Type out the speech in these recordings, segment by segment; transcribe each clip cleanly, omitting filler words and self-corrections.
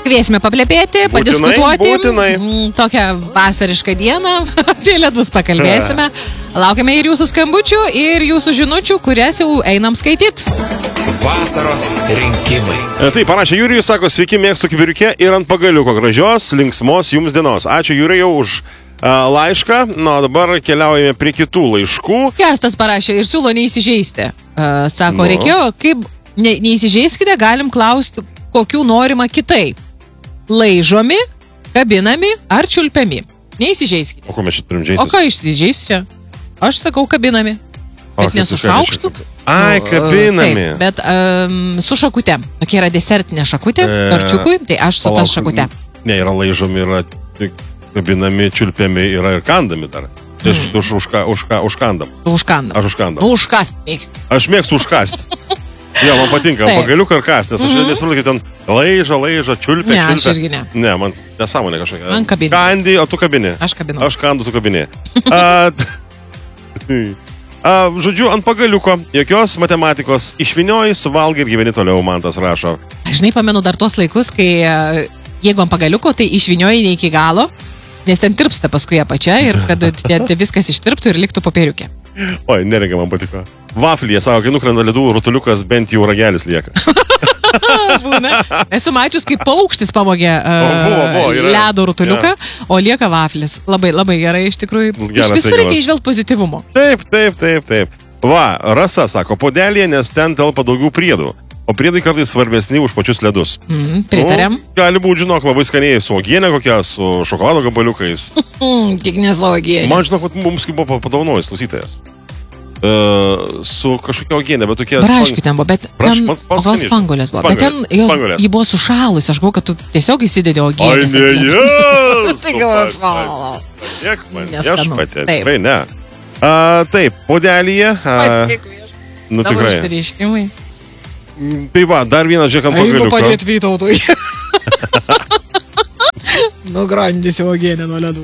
Kviesime paplepėti, padiskutuoti. Būtinai. Tokią vasarišką dieną apie ledus pakalbėsime. Laukiame ir jūsų skambučių, ir jūsų žinučių, kurias jau einam skaityti. Vasaros rinkimai. Tai parašė Jurijus, sako, sveiki, mėgstu kibiriuke ir ant pagaliuko gražios, linksmos jums dienos. Ačiū Jurijau už laišką. Na, dabar keliaujame prie kitų laiškų. Kestas parašė ir siūlo neįsižeisti. Sako, reikėjo, kaip neįsižeiskite, galim klausti, kokių norima kitaip. Laižomi, kabinami ar čiulpiami. Neįsižeiskite. O ko mes čia turim žaisti? O ką išsižeis čia? Aš sakau, kabinami. Bet ne su šaukštu. Ai, kabinami. Taip, bet su šakute. Tokia yra desertinė šakutė, torčiukui, tai aš su ta šakute. Ne, yra laižomi, yra kabinami, čiulpiami, yra ir kandami dar. Tai užkandam. Užkandam. Aš užkandam. Nu, užkast mėgsti. Aš mėgstu užkasti. Jo, man patinka pagaliuką ir kast, nes aš nesuprantu, kad ten laižo, čiulpia. Ne, aš irgi ne. Ne, man nesąmonė kažkokia. Man kabinė. Kandi, o tu kabinė. Aš kabinau. Aš kandu, tu kabinė. Žodžiu, ant pagaliuko, jokios matematikos, išvinioji, suvalgai ir gyveni toliau, man tas rašo. Aš žinai, pamenu dar tuos laikus, kai jeigu ant pagaliuko, tai išvinioji ne iki galo, nes ten tirpsta paskui apačia ir kad viskas ištirptų ir liktų popieriukė. Oi, nereikia, man patiko. Vaflyje, sako, kai nukrenta ledų rutuliukas, bent jau ragelis lieka. Būna. Esu mačius, kaip paukštis pavogė ledo rutuliuką, o lieka vaflis. Labai, labai gerai, iš tikrųjų. Iš visur reikia išvelgti pozityvumo. Taip. Va, Rasa sako, puodelėje, nes ten telpa daugiau priedų. O priedai kartais svarbesni už pačius ledus. Pritarėm. Gali būti, žinok, labai skaniai su uogienė kokia, su šokolado gabaliukais. Tik ne su uogienė. Man žinok, mums kaip buvo padovanojęs klausytojas. Su kažkokia uogienė, bet tokie... Braškių ten buvo, bet ten, o gal spangolės buvo. Bet ten ji buvo sušalus, aš galvoju, kad tu tiesiog įsidedi uogienės. Ai, ne, tai galvoju, Tiek man, viešpatė, tikrai ne. Taip, puodelėje. Nu, tavo tikrai. Išsireiškimai. Tai va, dar vienas žiūrėk ant pagaliuko. Einu padėti Vytautui. Nugrandysi uogienę nuo ledų.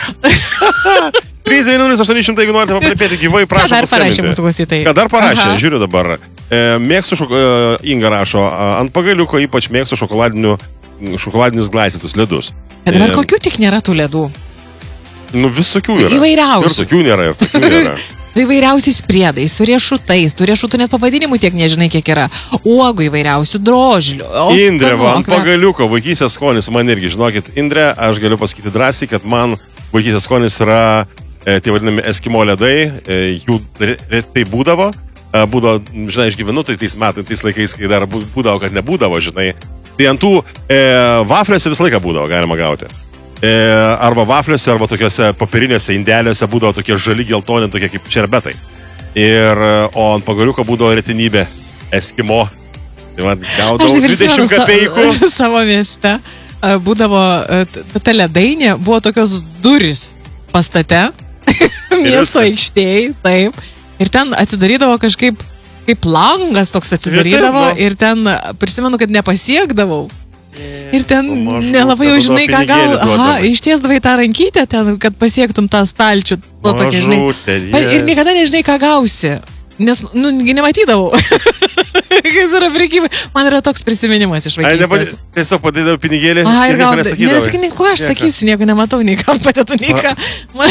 3-800, jeigu norite paplepėti gyvai, prašau paskambinti. Ką dar parašė mūsų klausytojai? Ką dar parašė, žiūriu dabar. Mėgstu, Inga rašo, ant pagaliuko ypač mėgstu šokoladinius glaistytus ledus. Bet dabar kokių tik nėra tų ledų? Nu, visokių yra. Įvairiausių. Ir tokių nėra, ir tokių nėra. Tai įvairiausiais priedais, su riešutais, tų riešutų net pavadinimų tiek nežinai, kiek yra. Uogų įvairiausių, drožlių. Indrė, ant pagaliuko vaikystės skonis man irgi, žinokit, Indrė, aš galiu pasakyti drąsiai, kad man vaikystės skonis yra tie vadinami Eskimo ledai, jų tai būdavo, žinai, aš gyvenu tai tais metais, tais laikais, kai dar būdavo, kad nebūdavo, žinai. Tai ant tų vafliuose visą laiką būdavo galima gauti. Arba vafliuose, arba tokiuose papiriniuose indeliuose būdavo tokie žali geltoni, tokie kaip čerbetai. O ant pagaliuko būdavo retenybė Eskimo. Tai man gaudavo 20 kapeikų. Savo mieste būdavo, ta ledainė buvo tokios durys pastate, miesto aikštėj, taip. Ir ten atsidarydavo kažkaip, kaip langas toks atsidarydavo ir ten prisimenu, kad nepasiekdavau. Ir ten nelabai jau žinai, ką gal... Ištiesdavai tą rankytę ten, kad pasiektum tą stalčių. Ir niekada nežinai, ką gausi. Nes, nematydavau. Kas yra prekybai. Man yra toks prisiminimas iš vaikystės. Tiesiog padėdavau pinigėlį ir nieko nesakydavai. Nesakydavai, ko aš sakysiu, nieko nematau, nei kam padėtų, nei ką.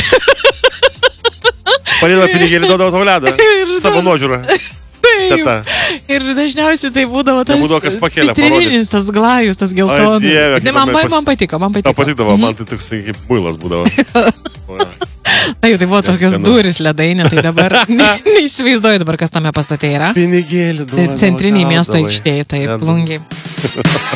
Padėdavau pinigėlį, duodavau tau ledą. Savo nuožiūrą. Taip. Ir dažniausiai tai būdavo tas vitrininis, tas glajus, tas geltonas. Man patiko. Tau patikdavo, man tai toks kaip builas būdavo. Tai buvo tokios durys ledainė, tai dabar neįsivaizduoju dabar, kas tame pastate yra. Pinigėlį duoda. Centriniai miesto aikštėje, taip, plungiai.